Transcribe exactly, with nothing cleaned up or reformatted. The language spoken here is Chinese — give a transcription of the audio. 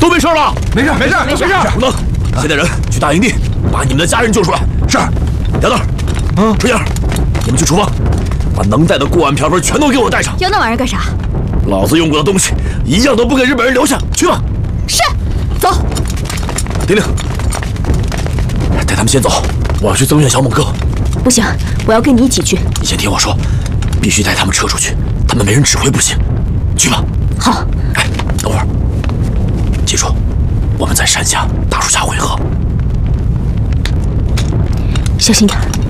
都没事吧？ 没事，没事， 没事。 不能，现在人去大营地，把你们的家人救出来。 是。 姚豆，嗯，春燕，你们去厨房，把能带的锅碗瓢盆全都给我带上。 要那玩意儿干啥？ 老子用过的东西，一样都不给日本人留下。去吧。 是。走。 丁玲，带他们先走，我要去增援小猛哥。 不行，我要跟你一起去。 你先听我说，必须带他们撤出去，他们没人指挥不行。去吧。 好。 哎，等会儿，记住，我们在山下大树下汇合。 小心点。